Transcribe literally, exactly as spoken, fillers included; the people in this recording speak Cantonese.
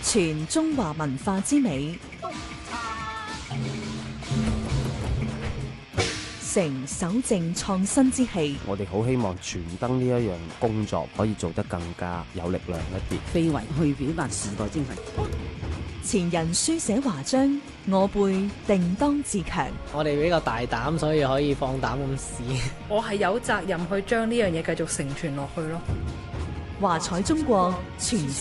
傳中華文化之美，承守正創新之氣。 我哋好希望傳燈呢一樣工作可以做得更加有力量一啲， 非遺去表達時代精神。 前人書寫華章，我輩定當自強。 我哋比較大膽，所以可以放膽咁試。 我係有責任去將呢樣嘢繼續承傳落去咯。 華彩中國，傳